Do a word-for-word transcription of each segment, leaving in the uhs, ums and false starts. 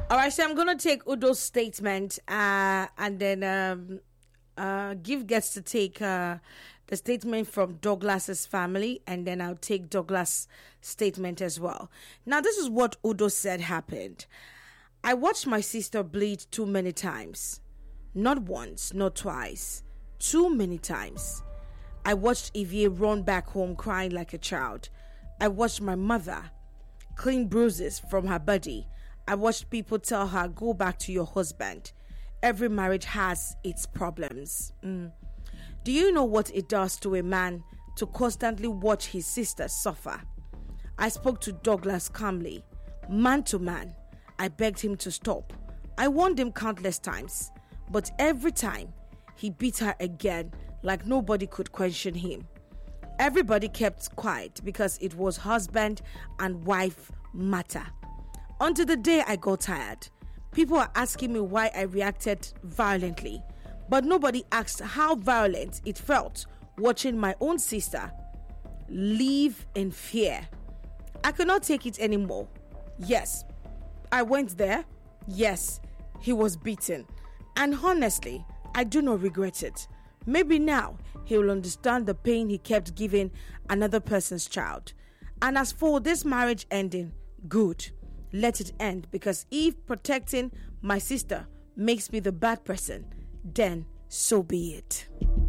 All right, so I'm going to take Udo's statement uh, and then um, uh, Give gets to take uh, the statement from Douglas's family, and then I'll take Douglas' statement as well. Now, this is what Udo said happened. I watched my sister bleed too many times. Not once, not twice. Too many times. I watched Evie run back home crying like a child. I watched my mother clean bruises from her body. I watched people tell her, go back to your husband. Every marriage has its problems. Mm. Do you know what it does to a man to constantly watch his sister suffer? I spoke to Douglas calmly, man to man. I begged him to stop. I warned him countless times, but every time he beat her again like nobody could question him. Everybody kept quiet because it was husband and wife matter. Until the day I got tired. People are asking me why I reacted violently, but nobody asked how violent it felt watching my own sister live in fear. I could not take it anymore. Yes, I went there. Yes, he was beaten. And honestly, I do not regret it. Maybe now he will understand the pain he kept giving another person's child. And as for this marriage ending, good. Let it end, because if protecting my sister makes me the bad person, then so be it.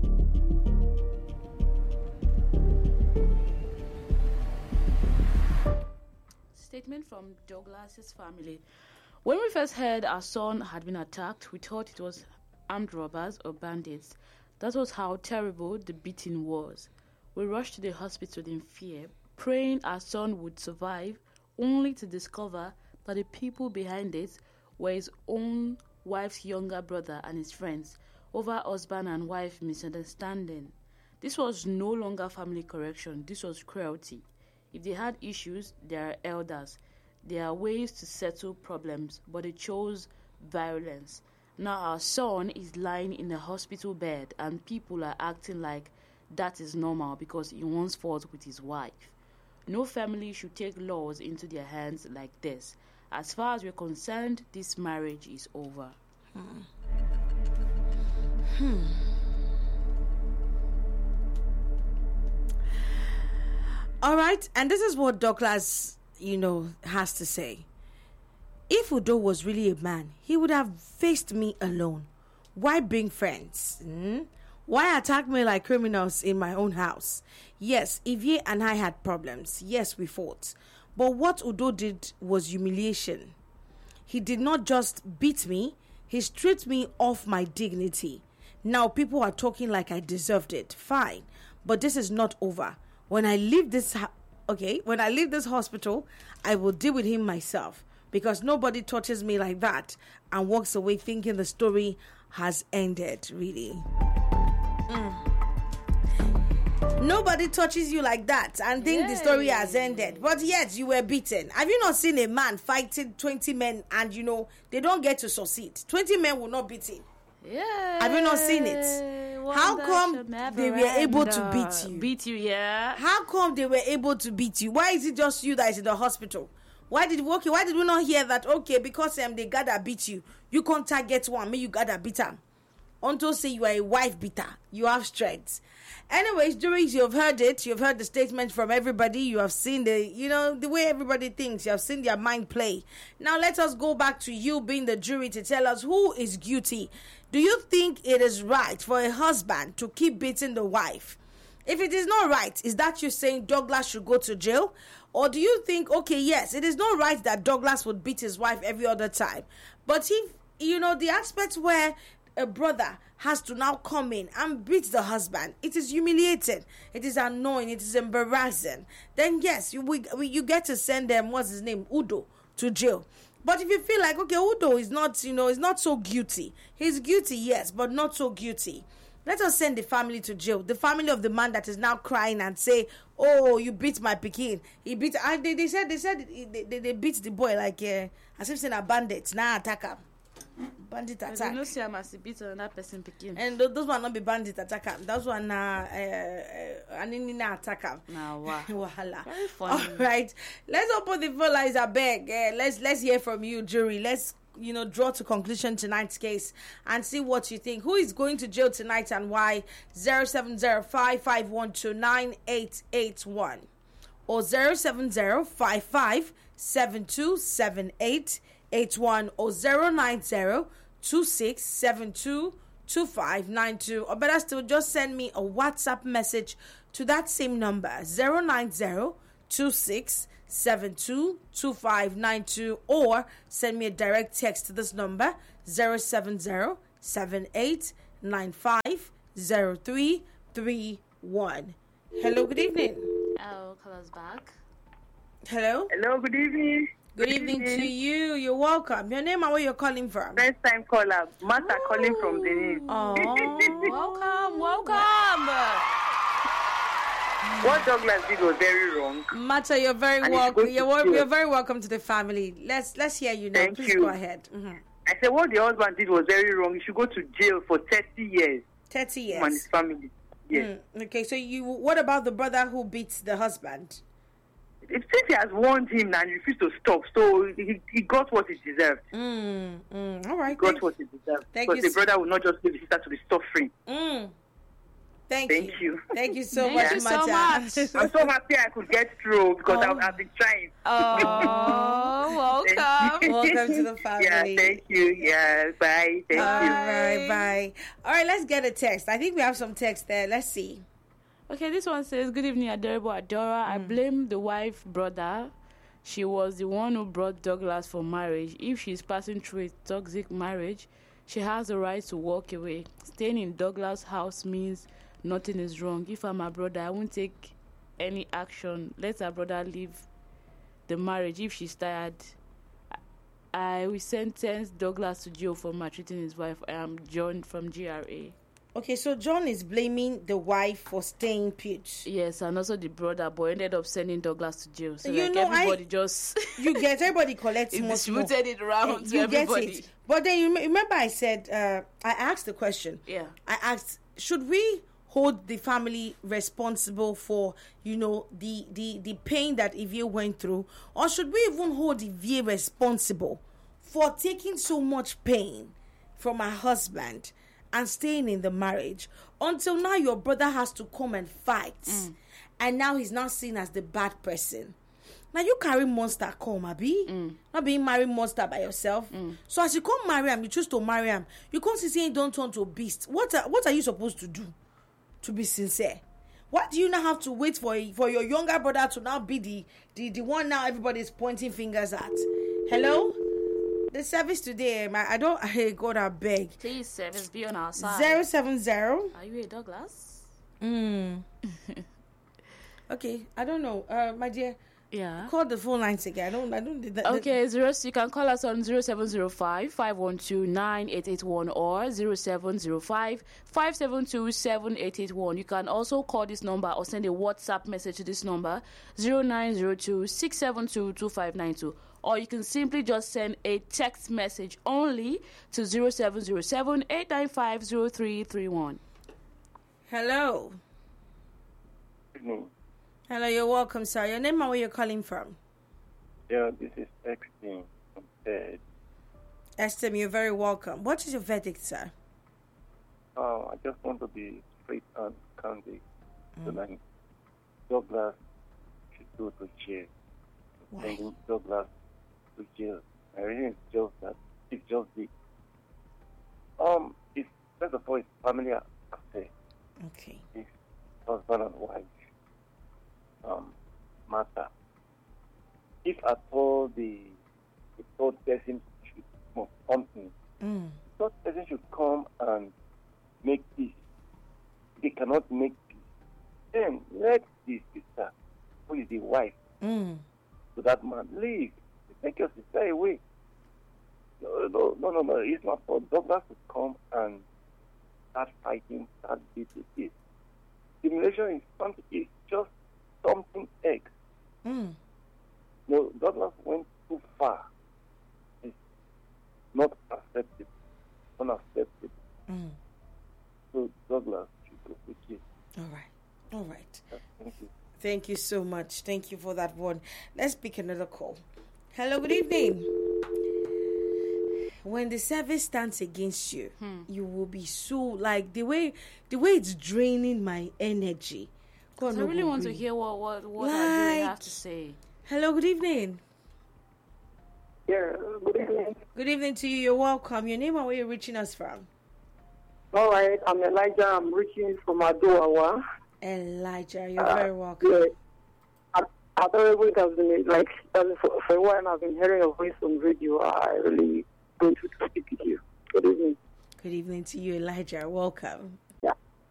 Statement from Douglas's family. When we first heard our son had been attacked, we thought it was armed robbers or bandits. That was how terrible the beating was. We rushed to the hospital in fear, praying our son would survive, only to discover that the people behind it were his own wife's younger brother and his friends, over husband and wife misunderstanding. This was no longer family correction, this was cruelty. If they had issues, they are elders. There are ways to settle problems, but they chose violence. Now our son is lying in a hospital bed and people are acting like that is normal because he once fought with his wife. No family should take laws into their hands like this. As far as we're concerned, this marriage is over. Hmm. Hmm. All right, and this is what Douglas, you know, has to say. If Udo was really a man, he would have faced me alone. Why bring friends? Hmm? Why attack me like criminals in my own house? Yes, Evie and I had problems. Yes, we fought. But what Udo did was humiliation. He did not just beat me, he stripped me of my dignity. Now people are talking like I deserved it. Fine, but this is not over. When I leave this, ha- okay, when I leave this hospital, I will deal with him myself, because nobody touches me like that and walks away thinking the story has ended. Really. Mm. Nobody touches you like that and think Yay. The story has ended. But yet you were beaten. Have you not seen a man fighting twenty men and you know they don't get to succeed? twenty men will not beat him. Yeah. Have you not seen it? One How come they were able to beat you? Beat you, yeah. How come they were able to beat you? Why is it just you that is in the hospital? Why did okay? Why did we not hear that? Okay, because um, they gotta beat you. You can't target one. Me, you gotta beat them. Until say you are a wife beater, you have strength. Anyways, juries, you've heard it. You've heard the statement from everybody. You have seen the, you know, the way everybody thinks. You have seen their mind play. Now let us go back to you being the jury to tell us who is guilty. Do you think it is right for a husband to keep beating the wife? If it is not right, is that you saying Douglas should go to jail? Or do you think, okay, yes, it is not right that Douglas would beat his wife every other time. But if, you know, the aspect where a brother has to now come in and beat the husband, it is humiliating, it is annoying, it is embarrassing, then yes, you we, we, you get to send them, what's his name, Udo, to jail. But if you feel like, okay, Udo is not, you know, is not so guilty, he's guilty, yes, but not so guilty, let us send the family to jail. The family of the man that is now crying and say, oh, you beat my pikin. He beat, and they, they said, they said, they, they, they beat the boy like, uh, as if saying a bandit, now attack him. Bandit attack. They don't see him as a beat another person picking. And those, those one not be bandit attack him. Those one na uh, uh, attack him. Nah, wow. Wahala. Very funny. All right. Let's open the phone lines a beg. Uh, let's let's hear from you, jury. Let's you know, draw to conclusion tonight's case and see what you think. Who is going to jail tonight and why? zero seven zero five five one two nine eight eight one or zero seven zero five five seven two seven eight eight one or zero nine zero two six seven two two five nine two, or better still, just send me a WhatsApp message to that same number zero nine zero two six seven two two five nine two, or send me a direct text to this number zero seven zero seven eight nine five zero three three one. Hello, good evening. Oh, callers back. Hello. Hello, good evening. Good evening to you. You're welcome. Your name and where you're calling from? First time caller, Martha calling from Benin. Oh, Welcome, welcome. What Douglas did was very wrong. Mata, you're very And it's welcome. good You're, to wel- see you. you're very welcome to the family. Let's let's hear you now. Thank Please you. go ahead. Mhm. I said what the husband did was very wrong. He should go to jail for thirty years. Thirty Him and years. his family. Yes. Mm, okay, so you. What about the brother who beats the husband? It seems he has warned him and he refused to stop, so he, he got what he deserved. Mm, mm. All right. He got Thank, what he deserved. thank because you the so- brother will not just leave his sister to be suffering. mm. Thank, Thank you. you. Thank you so Thank much, you so Mata. much. I'm so happy I could get through because Oh. I've, I've been trying. Oh, Thank welcome. you. Welcome to the family. Yeah, thank you. Yeah, bye. Thank All you. right, bye. All right, let's get a text. I think we have some text there. Let's see. Okay, this one says, good evening, Adorable Adora. I blame the wife brother. She was the one who brought Douglas for marriage. If she's passing through a toxic marriage, she has the right to walk away. Staying in Douglas' house means nothing is wrong. If I'm a brother, I won't take any action. Let her brother leave the marriage if she's tired. I I will sentence Douglas to jail for maltreating his wife. I am John from G R A. Okay, so John is blaming the wife for staying put. Yes, and also the brother, but ended up sending Douglas to jail. So You like know, I- everybody just You get everybody collects it more. small. distributed it around Eh, to you get everybody. it. But then you me- remember I said uh, I asked the question. Yeah. I asked, should we hold the family responsible for, you know, the the the pain that Ivy went through, or should we even hold Ivy responsible for taking so much pain from her husband and staying in the marriage until now your brother has to come and fight, and now he's not seen as the bad person? Now you carry monster come, Abi. Mm. Not being married monster by yourself. Mm. So as you come marry him, you choose to marry him. You can't see saying don't turn to a beast. What are, what are you supposed to do? To be sincere, why do you now have to wait for for your younger brother to now be the the, the one now everybody's pointing fingers at? Hello, the service today, man. I don't. I God, I beg. Please, service, be on our side. Zero seven zero. Are you a Douglas? Mm. Okay, I don't know, uh, my dear. Yeah. Call the phone lines again. I don't. I don't. That, Okay, zero. You can call us on zero seven zero five five one two nine eight eight one or zero seven zero five five seven two seven eight eight one. You can also call this number or send a WhatsApp message to this number zero nine zero two six seven two two five nine two. Or you can simply just send a text message only to zero seven zero seven eight nine five zero three three one. Hello. No. Hello. You're welcome, sir. Your name and where you're calling from? Yeah, this is Extreme from Ted. Esther, you're very welcome. What is your verdict, sir? Uh, I just want to be straight and candid. Tonight, Douglas should go to jail. Why? Sending Douglas to jail. I really it's just that it's just the um. It's first of all, it's family affair. Okay. It's husband and wife um matter. If at all the the third person should come, something, Mm. the third person should come and make peace. They cannot make peace. Then let the sister, who is the wife Mm. to that man, leave. Take your sister away. No, no, no, no, no. It's not for Douglas to come and start fighting, start beating it. Simulation is something. It's just something else. Mm. No, Douglas went too far. It's not acceptable, unacceptable. Mm. So Douglas should go to jail. All right. All right. Thank you. Thank you so much. Thank you for that one. Let's pick another call. Hello, good evening. when the service stands against you, hmm. you will be so like the way the way it's draining my energy. God, so no I really want green. to hear what what what like, I really have to say. Hello, good evening. Yeah, good evening. Good evening to you. You're welcome. Your name and where you're reaching us from? All right, I'm Elijah. I'm reaching from Adoawa. Elijah, you're uh, very welcome. Yeah. I, I thought it has been like for, for a while. I've been hearing your voice on radio. I really going to speak with you. Good evening. Good evening to you, Elijah. Welcome. Yeah.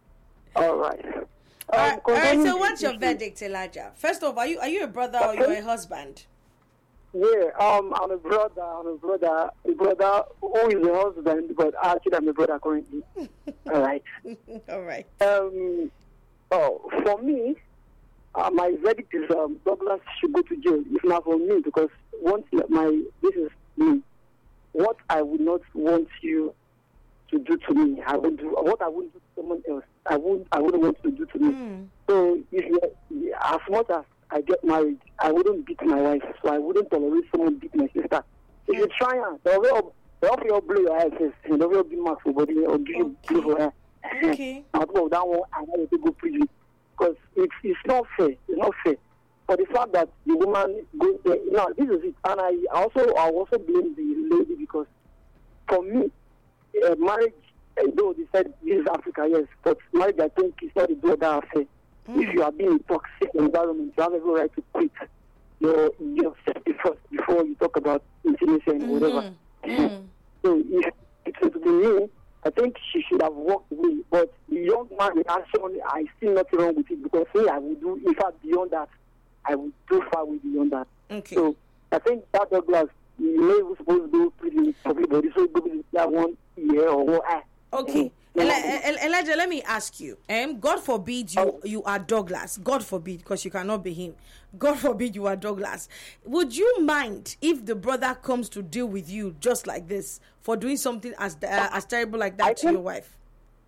All right. Um, all right. All right. So, what's your issue, verdict, Elijah? First of all, are you are you a brother or you're a husband? Yeah, um, I'm a brother. I'm a brother. A brother who is a husband, but actually I'm a brother currently. All right. All right. Um. Oh, for me, uh, my verdict is um, Douglas should go to jail. If not for me, because once my this is me, what I would not want you to do to me, I would do. What I wouldn't do to someone else, I would. I wouldn't want you to do to me. Mm. So, if you, as much as I get married, I wouldn't beat my wife, so I wouldn't tolerate someone beat my sister. If you try and they'll they'll blow your head first, and they'll be marks for body or give you blow for her. Okay. Out of that one, I want to go prison because it's it's not fair. It's not fair. For the fact that the woman goes there, now this is it, and I also I also blame the lady because for me, uh, marriage, uh, though they said this is Africa, yes, but marriage I think is not a brother affair. Mm. If you are being in a toxic environment, you have every right to quit your your safety first before you talk about intimacy and mm-hmm. whatever. Mm. So if it was to be me, I think she should have walked away. But the young man reaction, I see nothing wrong with it because me, I would do, in fact, beyond that, I would do far way beyond that. Okay. So I think that Douglas, you may was supposed to do prison for everybody, so go to that one year or one. Okay. Eli- Elijah, let me ask you. Um, God forbid you you are Douglas. God forbid, because you cannot be him. God forbid you are Douglas. Would you mind if the brother comes to deal with you just like this for doing something as uh, as terrible like that I to your wife?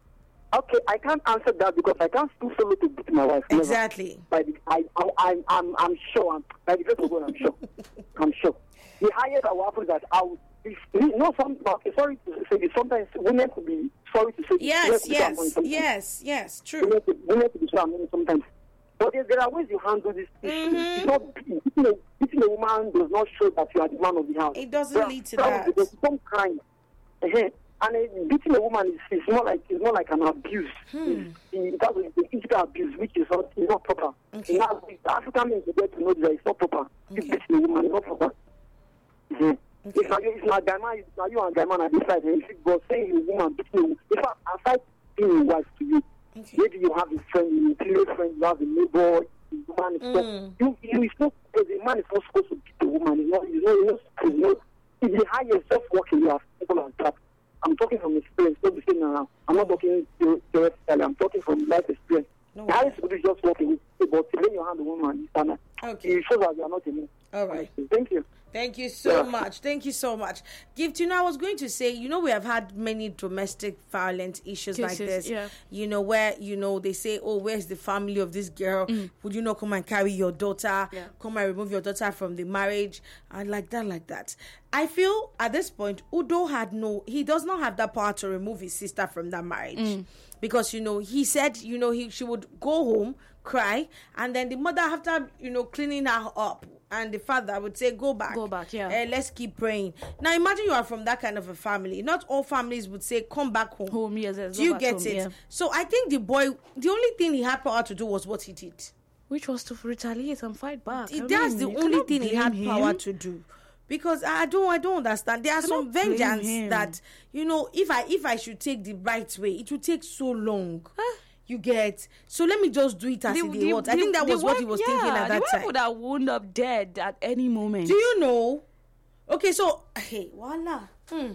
Okay, I can't answer that because I can't still solo to beat my wife. Never. Exactly. By the, I, I, I, I'm, I'm sure. I'm, by the grace of God, I'm sure. I'm sure. The highest that will happen is that I would. No, some okay, sorry to say this. Sometimes women could be sorry to say this. Yes, yes, yes, yes, true. Women could, women could be so annoying sometimes. But there, there are ways you handle this issue. Mm-hmm. It's not beating a, beating a woman does not show that you are the man of the house. It doesn't there lead to some, that. There's some crime, uh-huh. and uh, beating a woman is, is more like it's more like an abuse. Hmm. It's, it's the physical abuse, which is not, is not proper. Okay. Now, the African men get to know that it's not proper. Okay. Beating a woman is not proper. Mm-hmm. Okay. If not, if not guy man, it's not you and guy man at this side. And if you saying you woman beating you, in fact, aside being a wife to you, okay. Maybe you have a friend, a female friend, you have a neighbor, the man is mm. not, you, you, it's not, the man is not supposed to beat the woman. It's not, you know, you know, you know, it's the highest just working you have people like that. I'm talking from experience, not the same around. I'm not talking theoretically, I'm talking from life experience. No, the highest is just working, but when you hand the woman, it's okay. It shows that you are not a man. All right. Thank you. Thank you so yeah. much. Thank you so much. Gift, you know, I was going to say, you know, we have had many domestic violence issues Cases, like this. Yeah. You know, where, you know, they say, oh, where's the family of this girl? Mm. Would you not come and carry your daughter? Yeah. Come and remove your daughter from the marriage? And like that, like that. I feel at this point, Udo had no, he does not have that power to remove his sister from that marriage. Mm. Because, you know, he said, you know, he she would go home, cry, and then the mother, after, you know, cleaning her up, and the father would say, go back. Go back, yeah. Uh, let's keep praying. Now, imagine you are from that kind of a family. Not all families would say, come back home. Home, yes, yes. Do you back get home, it? Yeah. So I think the boy, the only thing he had power to do was what he did. Which was to retaliate and fight back. It, that's mean, the only thing he had him. power to do. Because I don't, I don't understand. There are some vengeance that, you know, if I, if I should take the right way, it would take so long. Huh? You get, so let me just do it as the, the, what. I think that was what he was yeah, thinking at that the time. The would have wound up dead at any moment. Do you know? Okay, so hey, voila. Hmm.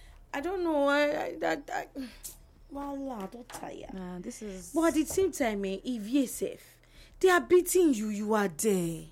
I don't know. I, I that I, voila. Don't tire. Nah, this is. But at the same time, eh, if yes, safe, they are beating you. You are there.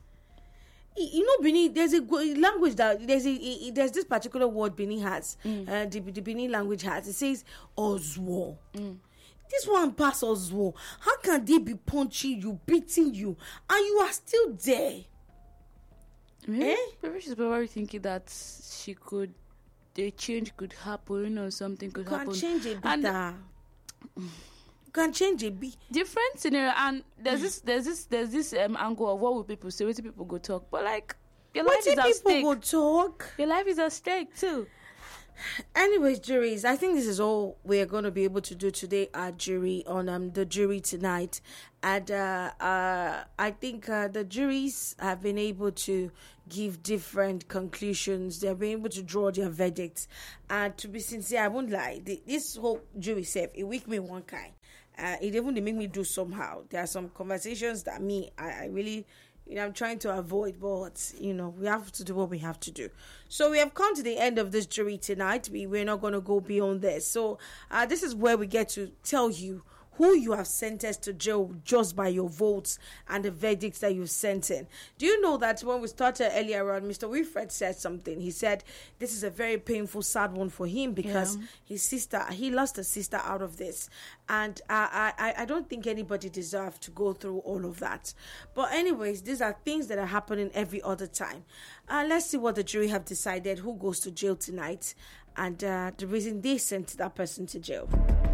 You know, Benin, there's a language that there's a there's this particular word Benin has. Mm. Uh, the, the Benin language has. It says Oswo. Mm. This one pass Oswo. How can they be punching you, beating you, and you are still there? Maybe, eh? Maybe she's probably thinking that she could a change could happen or something could Can happen. change a bit. And uh, can change a bit. different scenario, and there's this there's this there's this um, angle of what will people say, what do people go talk, but like your What life is if at people stake. go talk? Your life is at stake too. Anyways, juries, I think this is all we're going to be able to do today, our jury, on um, the jury tonight. And uh, uh, I think uh, the juries have been able to give different conclusions. They've been able to draw their verdicts. And to be sincere, I won't lie. The, this whole jury self, it weak me one kind. Uh, it even they make me do somehow. There are some conversations that me, I, I really... You know, I'm trying to avoid, but, you know, we have to do what we have to do. So we have come to the end of this jury tonight. We, we're not going to go beyond this. So uh, this is where we get to tell you who you have sentenced to jail just by your votes and the verdicts that you sent in. Do you know that when we started earlier on, Mister Wilfred said something. He said this is a very painful, sad one for him because Yeah. his sister, he lost a sister out of this. And I, I, I don't think anybody deserves to go through all of that. But anyways, these are things that are happening every other time. Uh, let's see what the jury have decided, who goes to jail tonight, and uh, the reason they sent that person to jail.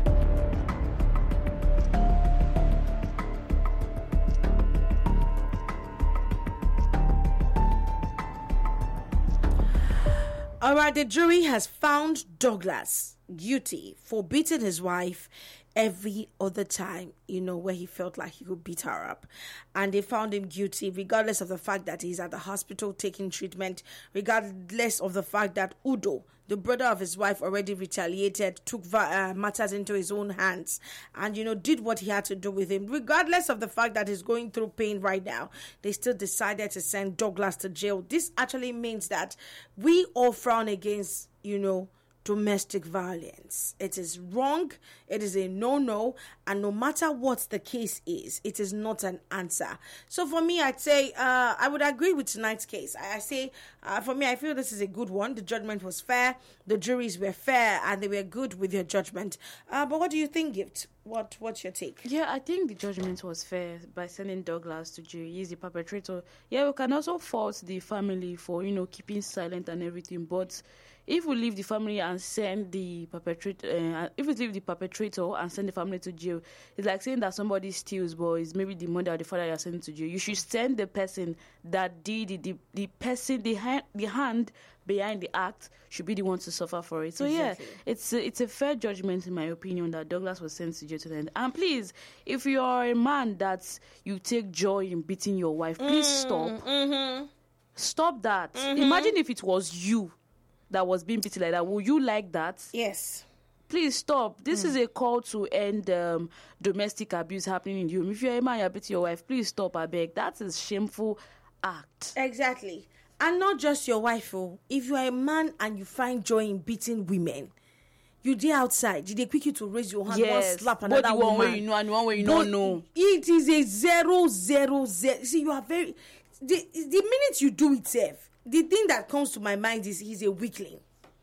All right, the jury has found Douglas guilty for beating his wife every other time, you know, where he felt like he could beat her up. And they found him guilty regardless of the fact that he's at the hospital taking treatment, regardless of the fact that Udo, the brother of his wife, already retaliated, took uh, matters into his own hands, and, you know, did what he had to do with him. Regardless of the fact that he's going through pain right now, they still decided to send Douglas to jail. This actually means that we all frown against, you know, domestic violence. It is wrong. It is a no-no. And no matter what the case is, it is not an answer. So for me, I'd say uh, I would agree with tonight's case. I, I say, uh, for me, I feel this is a good one. The judgment was fair. The juries were fair and they were good with their judgment. Uh, but what do you think, Gift? What What's your take? Yeah, I think the judgment was fair by sending Douglas to jail. He's the perpetrator. Yeah, we can also fault the family for, you know, keeping silent and everything. But if we leave the family and send the perpetrator, uh, if we leave the perpetrator and send the family to jail, it's like saying that somebody steals, but it's maybe the mother or the father you're sending to jail. You should send the person that did it, the the person, the hand, the hand behind the act should be the one to suffer for it. So Exactly. yeah, it's a, it's a fair judgment in my opinion that Douglas was sent to jail to the end. And please, if you are a man that you take joy in beating your wife, please Mm, stop. Mm-hmm. Stop that. Mm-hmm. Imagine if it was you that was being beaten like that. Would you like that? Yes. Please stop. This mm. is a call to end um, domestic abuse happening in the home. If you're a man, you're beating your wife, please stop, I beg. That's a shameful act. Exactly. And not just your wife, oh. If you are a man and you find joy in beating women, you dey outside, you dey quick you to raise your hand, Yes. one slap Both another the one woman. way you know and one way you But don't know. It is a zero, zero, zero. See, you are very... The, the minute you do it, Seth, the thing that comes to my mind is he's a weakling.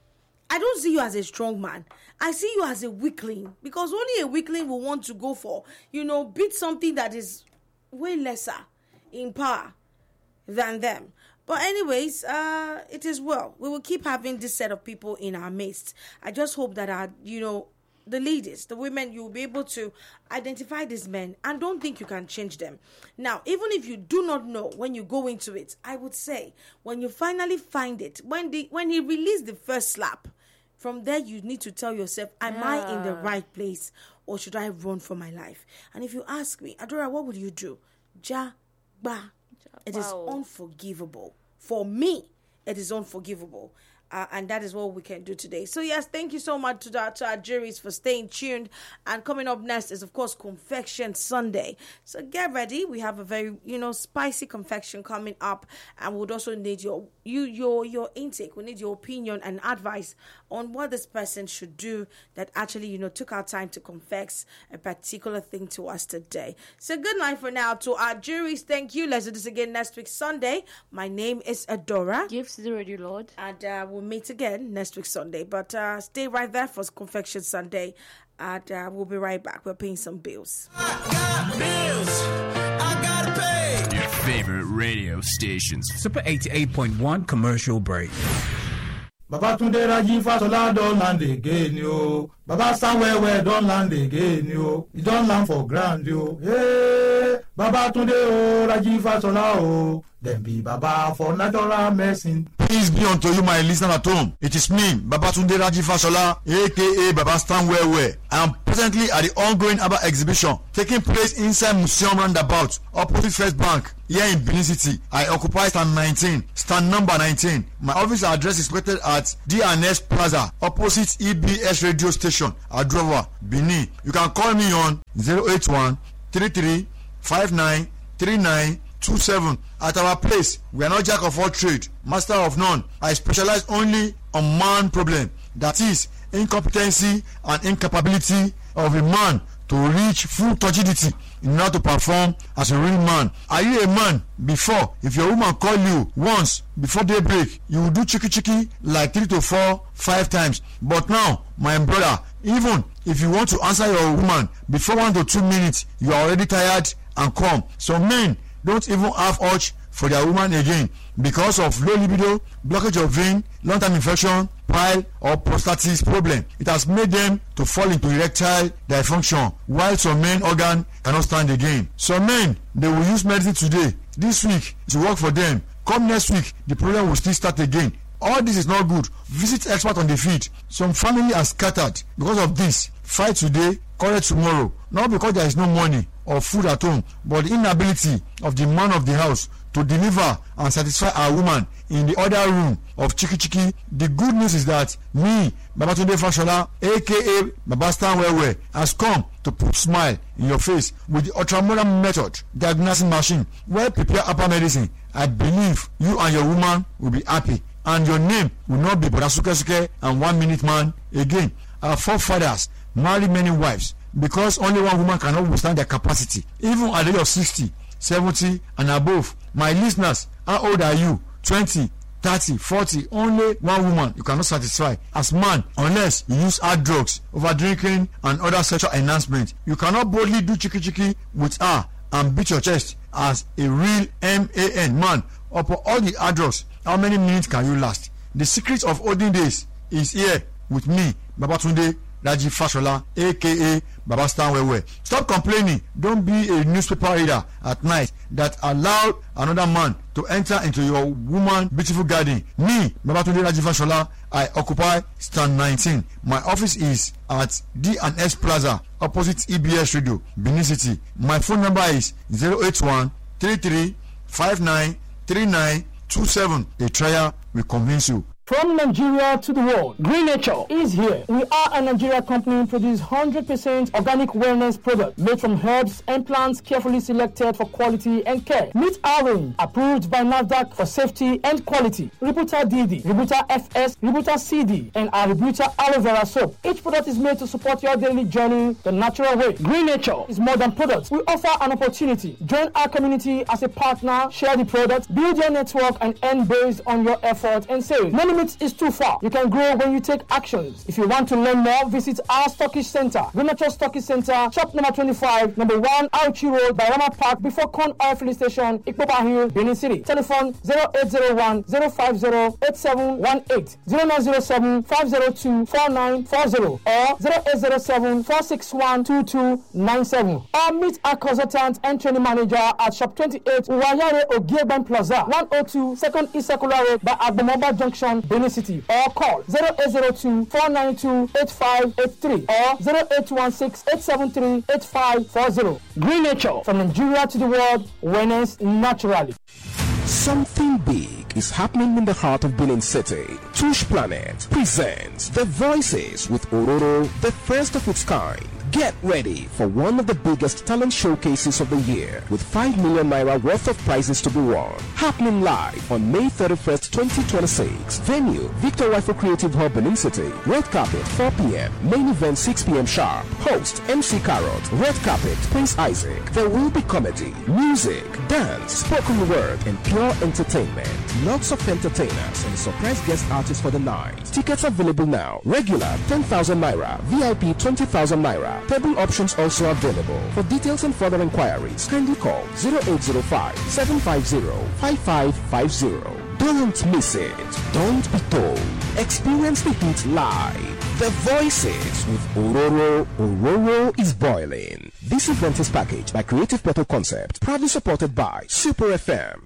I don't see you as a strong man. I see you as a weakling. Because only a weakling will want to go for, you know, beat something that is way lesser in power than them. But anyways, uh, it is well. We will keep having this set of people in our midst. I just hope that our, you know, the ladies, the women, you will be able to identify these men and don't think you can change them. Now, even if you do not know when you go into it, I would say when you finally find it, when the when he released the first slap, from there you need to tell yourself, am yeah. I in the right place or should I run for my life? And if you ask me, Adora, what would you do? Ja, ba. It is unforgivable. For me, it is unforgivable. Uh, and that is what we can do today. So, yes, thank you so much to, the, to our juries for staying tuned. And coming up next is, of course, Confection Sunday. So get ready. We have a very, you know, spicy confection coming up. And we would also need your you your your intake. We need your opinion and advice on what this person should do that actually, you know, took our time to confess a particular thing to us today. So good night for now to our juries. Thank you. Let's do this again next week, Sunday. My name is Adora. Gifts to the Radio Lord. And uh, we'll meet again next week, Sunday. But uh, stay right there for Confection Sunday. And uh, we'll be right back. We're paying some bills. I got bills. I gotta pay. Your favorite radio stations. Super eighty-eight point one commercial break. Babatunde Raji Fasola don land again, yo. Baba stand where where don land again, yo. He don land for ground, yo. Hey, Babatunde oh, Raji Fasola oh. Then be Baba for natural medicine. Peace be unto you, my listener at home. It is me, Babatunde Raji Fasola, aka Baba Stand Where Where. I am presently at the ongoing Abba exhibition taking place inside Museum Roundabout, opposite First Bank, here in Benin City. I occupy stand nineteen, stand number nineteen. My office address is located at D and S Plaza, opposite E B S radio station, Adrova, Benin. You can call me on zero eight one, three three, five nine, three nine two seven. At our place, we are not jack of all trade, master of none. I specialize only on man problem, that is incompetency and incapability of a man to reach full turgidity in order to perform as a real man. Are you a man? Before, if your woman call you once before daybreak, you will do chicky chicky like three to four, five times. But now, my brother, even if you want to answer your woman before one to two minutes, you are already tired and calm. So men don't even have urge for their woman again because of low libido, blockage of vein, long-term infection, pile or prostatitis problem. It has made them to fall into erectile dysfunction, while some men organ cannot stand again. Some men, they will use medicine today, this week to work for them. Come next week, the problem will still start again. All this is not good. Visit expert on the field. Some family are scattered because of this. Fight today, quarrel tomorrow. Not because there is no money or food at home, but the inability of the man of the house to deliver and satisfy our woman in the other room of Chiki Chiki. The good news is that me, Babatunde Fashola, aka Baba Stand Where Where, has come to put smile in your face with the ultramodern method diagnosing machine where prepare upper medicine. I believe you and your woman will be happy, and your name will not be Brasuke Suke and one minute man again. Our forefathers married many wives because only one woman cannot withstand their capacity, even at the age of sixty, seventy and above. My listeners, how old are you? twenty, thirty, forty, only one woman you cannot satisfy as man unless you use hard drugs, over drinking and other sexual enhancement. You cannot boldly do chiki chiki with her and beat your chest as a real man man upon all the hard drugs. How many minutes can you last? The secret of olden days is here with me, Babatunde Raji Fashola, aka Baba Stand Where Where. Stop complaining. Don't be a newspaper reader at night that allowed another man to enter into your woman beautiful garden. Me, Babatunde Raji Fashola, I occupy stand nineteen. My office is at D and S Plaza, opposite E B S Radio, Benin City. My phone number is zero eight one, three three, five nine, three nine two seven. A trial will convince you. From Nigeria to the world, Green Nature is here. We are a Nigeria company produce one hundred percent organic wellness products made from herbs and plants carefully selected for quality and care. Meet our range, approved by NAFDAC for safety and quality. Rebuta D D, Rebuta F S, Rebuta C D, and our Rebuta Aloe Vera soap. Each product is made to support your daily journey the natural way. Green Nature is more than products. We offer an opportunity. Join our community as a partner, share the products, build your network, and earn based on your effort and sales. No limits is too far. You can grow when you take actions. If you want to learn more, visit our Stockish Center, Green Nature Stockish Center, shop number twenty-five, number one, Auchi Road, Bayrama Park, before Con Oil Filling Station, Ikpopa Hill, Benin City. Telephone zero eight zero one, zero five zero, eight seven one eight, zero nine zero seven, five zero two, four nine four zero, or zero eight zero seven, four six one, two two nine seven. Or meet our consultant and training manager at shop twenty-eight, Uwayare Ogieban Plaza, one oh two, second East Circular Road by Agbomoba Junction, Benin City, or call zero eight zero two, four nine two, eight five eight three or zero eight one six, eight seven three, eight five four zero. Green Nature, from Nigeria to the world, wellness naturally. Something big is happening in the heart of Benin City. Tush Planet presents The Voices with Ororo, the first of its kind. Get ready for one of the biggest talent showcases of the year with five million naira worth of prizes to be won. Happening live on May thirty-first, twenty twenty-six. Venue, Victor Wifo Creative Hub, Benin City. Red carpet, four p.m. Main event, six p.m. sharp. Host, M C Carrot. Red carpet, Prince Isaac. There will be comedy, music, dance, spoken word, and pure entertainment. Lots of entertainers and surprise guest artists for the night. Tickets available now. Regular, ten thousand naira. V I P, twenty thousand naira. Table options also available. For details and further inquiries, kindly call zero eight zero five, seven five zero, five five five zero. Don't miss it. Don't be told. Experience Experience the heat live. The Voices with Ororo. Ororo is boiling. This event is packaged by Creative Portal Concept, proudly supported by Super F M.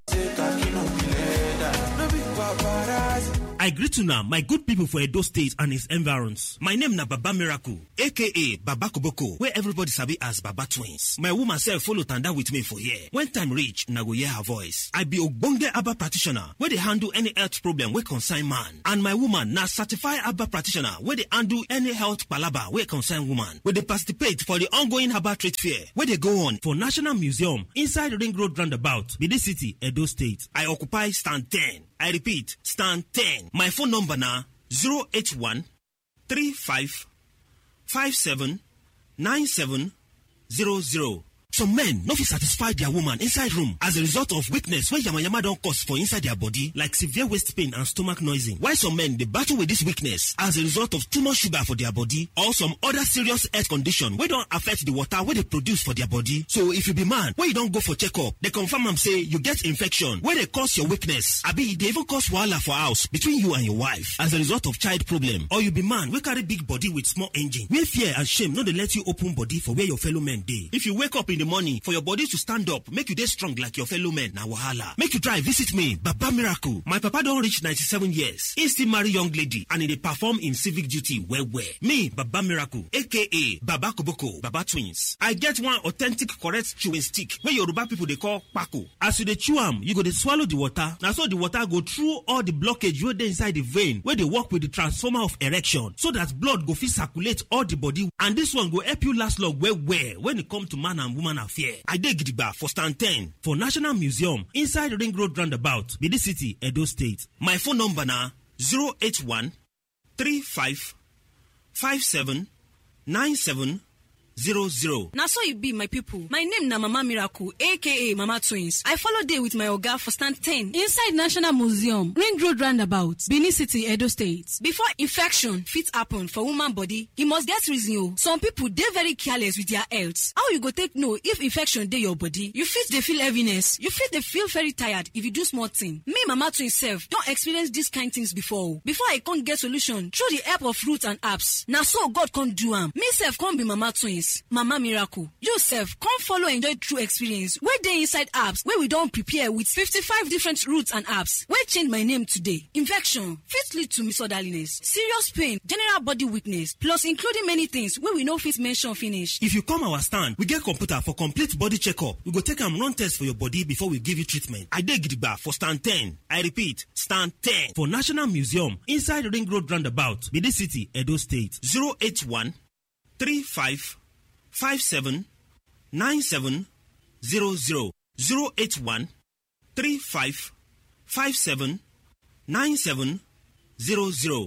I greet you now, my good people for Edo State and its environs. My name na Baba Miracle, aka Baba Koboko, where everybody sabi as Baba Twins. My woman self follow tanda with me for here. When time reach, na go hear her voice. I be Ogbonge Abba practitioner, where they handle any health problem where concern man. And my woman na certified Abba practitioner, where they handle any health palaba where concern woman. Where they participate for the ongoing Abba trade fair, where they go on for National Museum inside Ring Road Roundabout, Bidi City, Edo State. I occupy stand ten. I repeat, stand ten. My phone number now zero eight one three five five seven nine seven zero zero. Some men no fit satisfy their woman inside room as a result of weakness wey yamayama don cause for inside their body, like severe waist pain and stomach noising. While some men dey battle with this weakness as a result of too much sugar for their body or some other serious health condition wey don affect the water wey dey produce for their body. So if you be man wey you don go for checkup, dey confirm am say you get infection wey dey cause your weakness, abi e dey even cause wahala for house between you and your wife as a result of child problem. Or you be man wey carry big body with small engine, where fear and shame no dey let you open body for where your fellow men dey. If you wake up in the morning for your body to stand up, make you dey strong like your fellow men, na wahala. Make you try visit me, Baba Miracle. My papa don reach ninety-seven years. He still marry young lady and he dey perform in civic duty well well. Me, Baba Miracle, aka Baba Koboko, Baba Twins. I get one authentic correct chewing stick wey Yoruba people dey call Kpako. As you dey chew am, you go dey swallow the water. Na so the water go through all the blockage wey dey inside the vein wey dey work with the transformer of erection, so that blood go fit circulate all the body, and this one go help you last long well well when it come to man and woman affair. I dey gidigba for stand ten for National Museum inside Ring Road Roundabout, Bidi City, Edo State. My phone number na zero eight one three five five seven nine seven zero zero. Now so you be my people. My name na Mama Miracle, aka Mama Twins. I follow day with my oga for stand ten inside National Museum, Ring Road Roundabout, Benin City, Edo State. Before infection fit happen for woman body, e must get reason o. Some people dey very careless with their health. How you go take know if infection dey your body? You fit dey feel heaviness. You fit dey feel very tired if you do small thing. Me, Mama Twins sef don experience these kind things before. Before I can't get solution through the help of roots and herbs. Na so God can't do am. Me sef can't be Mama Twins. Mama Miracle. You sef come follow enjoy true experience wey dey inside apps wey we don prepare with fifty-five different roots and apps wey change my name today. Infection fit lead to misorderliness, serious pain, general body weakness, plus including many things wey we no fit mention finish. If you come our stand, we get computer for complete body checkup. We go take am run test for your body before we give you treatment. I dey gidigba for stand ten. I repeat, stand ten for National Museum inside Ring Road Roundabout, Bidi City, Edo State. zero eight one three five five seven nine seven zero zero. zero eight one three five five seven nine seven zero zero.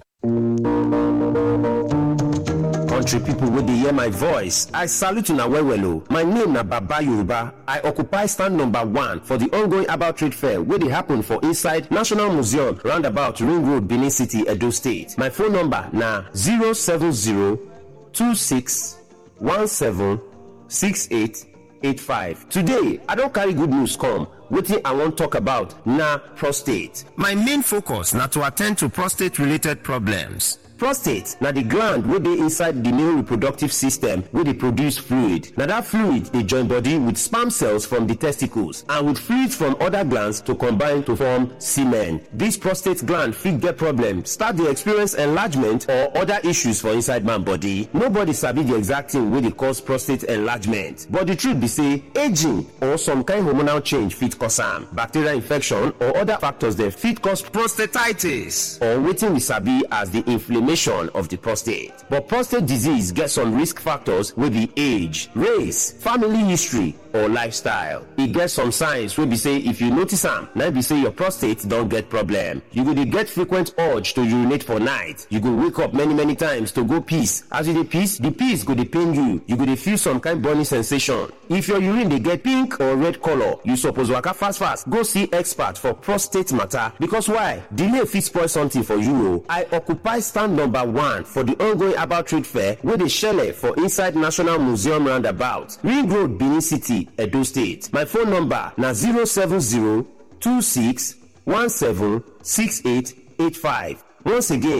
Country people wey dey hear my voice, I salute una well well o. My name na Baba Yoruba. I occupy stand number one for the ongoing about trade fair wey dey happen for inside National Museum roundabout Ring Road, Benin City, Edo State. My phone number na zero seven zero two six one seven six eight eight five. Today, I don carry good news come. Wetin I wan talk about na prostate. My main focus na to attend to prostate related problems. Prostate na the gland wey dey inside the male reproductive system wey dey produce fluid. Na that fluid dey join body with sperm cells from the testicles and with fluids from other glands to combine to form semen. This prostate gland fit get problem, start dey experience enlargement or other issues for inside man body. Nobody sabi the exact thing wey dey cause prostate enlargement, but the truth be say aging or some kind hormonal change fit cause am. Bacterial infection or other factors dem fit cause prostatitis, or wetin we sabi as the inflammation of the prostate. But prostate disease gets some risk factors wey be age, race, family history, or lifestyle. E get some signs wey be say if you notice am, na be say your prostate don get problem. You go dey get frequent urge to urinate for night. You go wake up many many times to go piss. As you dey piss, the piss go dey pain you. You go dey feel some kind burning sensation. If your urine dey get pink or red color, you suppose waka fast fast go see expert for prostate matter, because why? Delay fit spoil something for you o. I occupy stand number one for the ongoing about trade fair wey dey shele for inside National Museum roundabout, Ring Road, Benin City, Edo State. My phone number na zero seven zero two six one seven six eight eight five. Once again,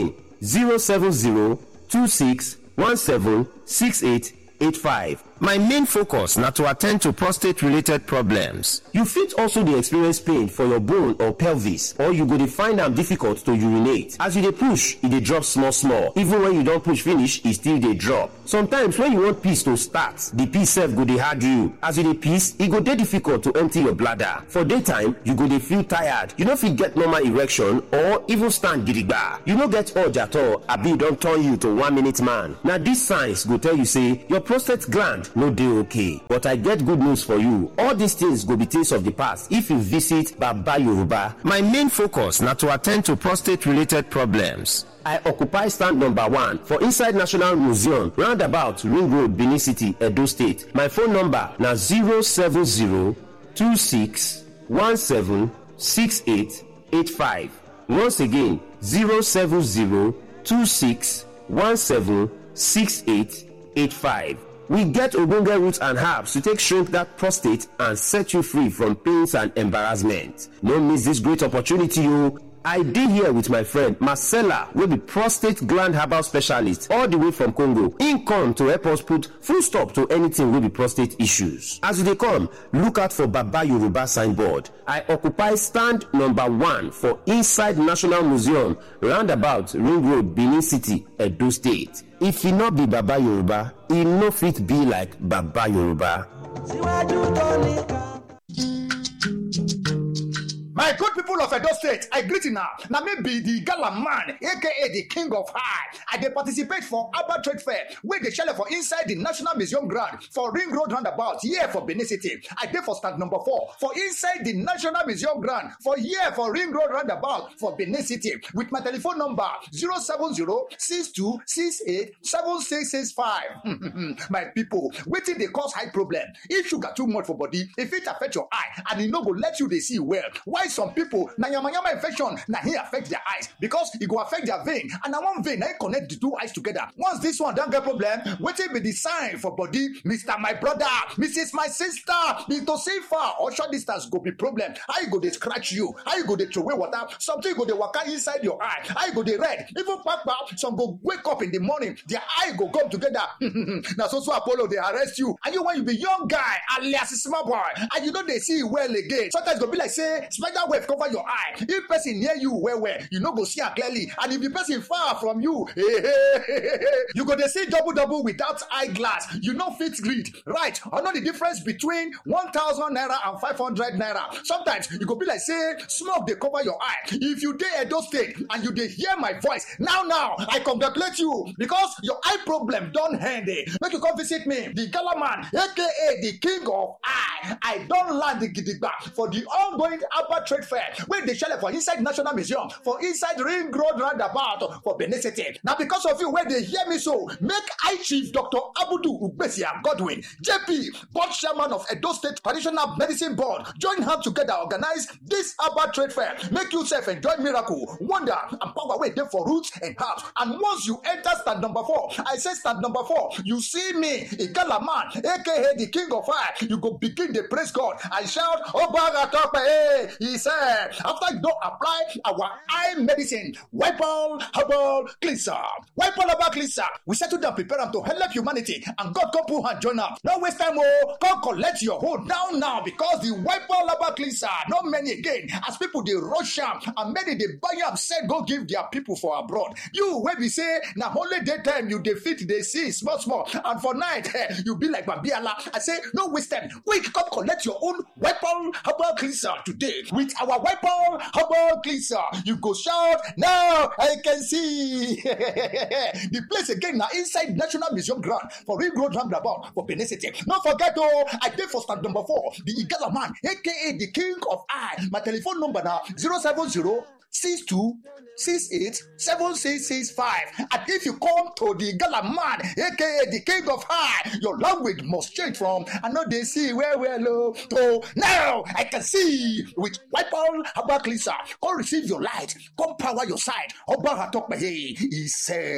zero seven zero two six one seven six eight eight five. My main focus na to attend to prostate related problems. You fit also dey experience pain for your bone or pelvis, or you go dey find am difficult to urinate. As you dey push, e dey drop small small. Even when you don push finish, e still dey drop. Sometimes when you want piss to start, the piss sef go dey hard you. As you dey piss, e go dey difficult to empty your bladder. For daytime, you go dey feel tired. You no fit get normal erection or even stand gidigba. You no get urge at all, abi e don turn you to one minute man. Na these signs go tell you say your prostate gland no dey okay. But I get good news for you. All these things go be things of the past if you visit Baba Yoruba. My main focus na to attend to prostate related problems. I occupy stand number one for inside National Museum, roundabout Ring Road, Benin City, Edo State. My phone number na zero seven zero two six one seven six eight eight five. Once again, zero seven zero two six one seven six eight eight five. We get ogbonge roots and herbs to take shrink that prostate and set you free from pains and embarrassment. No miss this great opportunity, you. I did here with my friend Marcella, will be prostate gland herbal specialist all the way from Congo. In come to help us put full stop to anything will be prostate issues. As they come, look out for Baba Yoruba signboard. I occupy stand number one for inside National Museum, roundabout Ring Road, Benin City, Edo State. If he not be Baba Yoruba, he no fit be like Baba Yoruba. My good people of Edo State, I greet you now. Now maybe the gala man, aka the king of high. I dey participate for Abba Trade Fair, where they shell for inside the National Museum ground for Ring Road roundabout, here for Benin City. I dey for stand number four for inside the National Museum ground for here for Ring Road roundabout for Benin City with my telephone number zero seven zero six two six eight seven six six five. My people, wetin dey cause high problem? If sugar too much for body, if it affect your eye and e no go let you dey see well. Why some people na yamayama infection na here affect their eyes because e go affect their vein and na one vein na connect the two eyes together. Once this one don get problem, wetin be the sign for body? Mister My brother, Missus My sister, to see far or short distance go be problem. How you go dey scratch you? How you go dey throway water? Something go dey waka inside your eye. How you go dey red? Even kpakpa, some go wake up in the morning, their eye go come together. Na so so Apollo dey arrest you. And you when you be young guy alias small boy and you no dey see well again. Sometimes go be like say spider web cover your eye. If person near you well well, you no go see am clearly. And if the person far from you, you go dey see double double without eyeglass. You no fit read. Right? I know the difference between one thousand naira and five hundred naira. Sometimes you go be like say smoke dey cover your eye. If you dey Edo State and you dey hear my voice now now, I congratulate you because your eye problem don end. Eh. Make you come visit me, the Gala man, aka the king of eye. I don land the gidigba for the ongoing Abba Trade Fair wey dey shele for inside National Museum for inside Ring Road roundabout for Benin City. Na because of you wey dey hear me so, make I Chief Doctor Abudu Ugbesia Godwin, J P, board chairman of Edo State Traditional Medicine Board, join hands together organize this Abba Trade Fair. Make you sef enjoy miracle, wonder and power wey dey for roots and herbs. And once you enter stand number four, I say stand number four, you see me, Igala man, aka the king of fire, you go begin dey praise God and shout, Obaga Tope, hey, he said, after you don't apply our eye medicine, wipe all herbal cleanser, wipe all herbal cleanser, we settle down, prepare them to help humanity, and God come put hand join up. No waste time, oh, come collect your hold down now because the wipe all herbal cleanser, not many again, as people they rush am and many they buy am, said go give their people for abroad. You where we say now only daytime you defeat they see small small, and for night eh, you be like Babiala. I say no waste time, quick come collect your own wipe all herbal cleanser today. With our weapon herbal cleanser, you go shout now I can see the place again now inside National Museum ground for Ring Road roundabout for Benin City. Don't forget oh, I did for stand number four, the Igala man, aka the king of eye. My telephone number now zero seven zero six two six eight seven six six five. And if you come to the Gala man, aka the king of high, your language must change from I know they see where we're low to now I can see with wipe all herbal cleanser. Come receive your light, come power your side. Oba Hatokpe, he said.